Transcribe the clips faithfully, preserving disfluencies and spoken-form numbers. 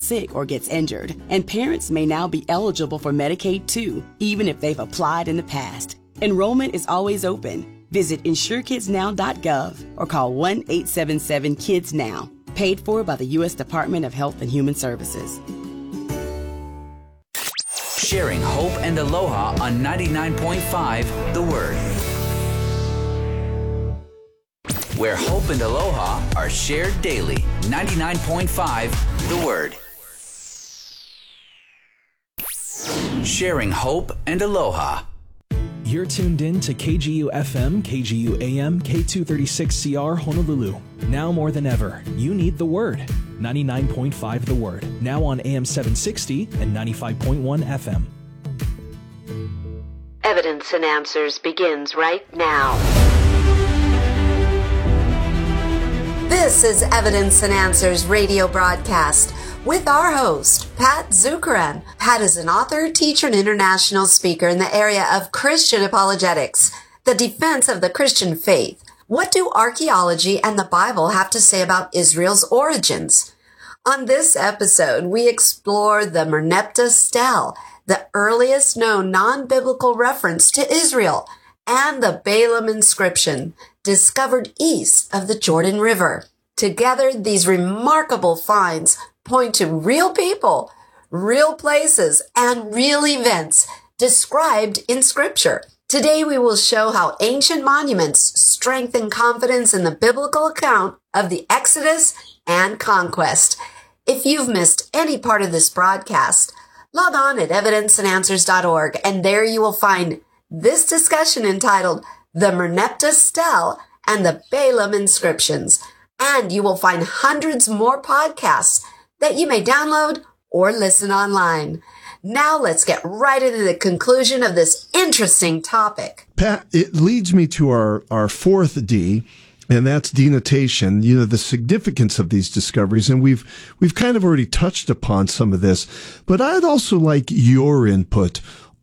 sick or gets injured. And parents may now be eligible for Medicaid too, even if they've applied in the past. Enrollment is always open. Visit insure kids now dot gov or call one eight seven seven kids now. Paid for by the U S Department of Health and Human Services. Sharing hope and aloha on ninety-nine point five The Word. Where hope and aloha are shared daily. ninety-nine point five The Word. Sharing hope and aloha. You're tuned in to K G U F M, K G U A M, K two thirty-six C R Honolulu. Now more than ever, you need The Word. ninety-nine point five The Word. Now on A M seven sixty and ninety-five point one F M. Evidence and Answers begins right now. This is Evidence and Answers radio broadcast with our host, Pat Zukeran. Pat is an author, teacher, and international speaker in the area of Christian apologetics, the defense of the Christian faith. What do archaeology and the Bible have to say about Israel's origins? On this episode, we explore the Merneptah Stele, the earliest known non-biblical reference to Israel, and the Balaam inscription, discovered east of the Jordan River. Together, these remarkable finds point to real people, real places, and real events described in Scripture. Today, we will show how ancient monuments strengthen confidence in the biblical account of the Exodus and conquest. If you've missed any part of this broadcast, log on at evidence and answers dot org, and there you will find this discussion entitled The Merneptah Stele and the Balaam Inscriptions. And you will find hundreds more podcasts that you may download or listen online. Now let's get right into the conclusion of this interesting topic. Pat, it leads me to our, our fourth D, and that's denotation, you know, the significance of these discoveries. And we've, we've kind of already touched upon some of this, but I'd also like your input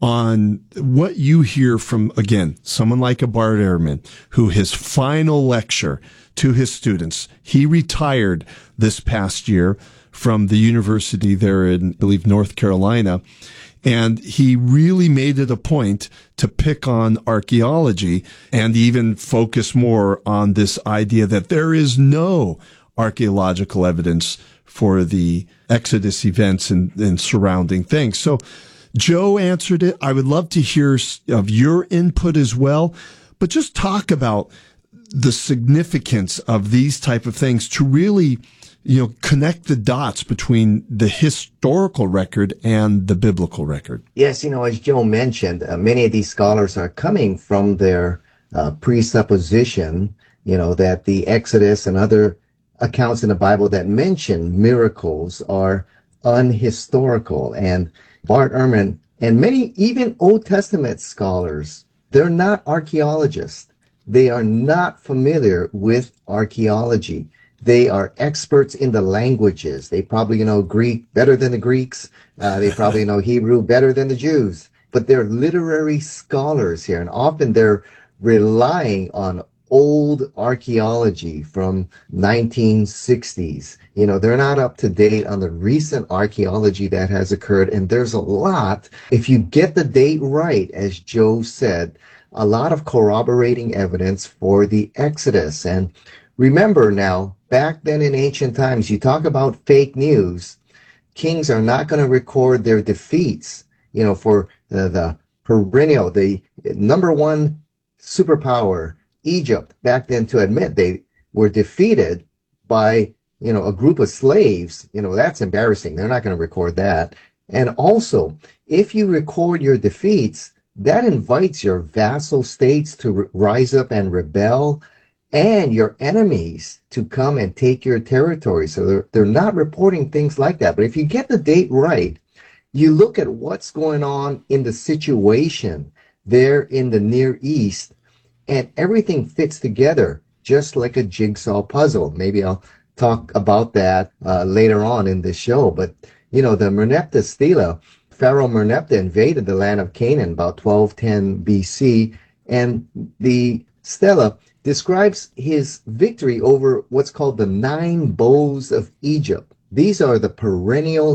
on what you hear from, again, someone like a Bart Ehrman, who his final lecture to his students, he retired this past year from the university there in, I believe, North Carolina. And he really made it a point to pick on archaeology and even focus more on this idea that there is no archaeological evidence for the Exodus events and, and surrounding things. So Joe answered it. I would love to hear of your input as well, but just talk about the significance of these type of things to really, you know, connect the dots between the historical record and the biblical record. Yes, you know, as Joe mentioned, uh, many of these scholars are coming from their uh, presupposition, you know, that the Exodus and other accounts in the Bible that mention miracles are unhistorical. And Bart Ehrman and many even Old Testament scholars, they're not archaeologists. They are not familiar with archaeology. They are experts in the languages. They probably know Greek better than the Greeks. Uh, they probably know Hebrew better than the Jews. But they're literary scholars here, and often they're relying on old archaeology from nineteen sixties. You know, they're not up to date on the recent archaeology that has occurred, and there's a lot. If you get the date right, as Joe said, a lot of corroborating evidence for the Exodus. And remember now, back then in ancient times, you talk about fake news. Kings are not going to record their defeats, you know, for the, the perennial, the number one superpower, Egypt, back then, to admit they were defeated by, you know, a group of slaves. You know, that's embarrassing. They're not going to record that. And also, if you record your defeats, that invites your vassal states to r- rise up and rebel, and your enemies to come and take your territory. So they're, they're not reporting things like that. But if you get the date right, you look at what's going on in the situation there in the Near East, and everything fits together just like a jigsaw puzzle. Maybe I'll talk about that uh, later on in the show. But, you know, the Merneptah Stele, Pharaoh Merneptah invaded the land of Canaan about twelve ten B C, and the stela describes his victory over what's called the nine bows of Egypt. These are the perennial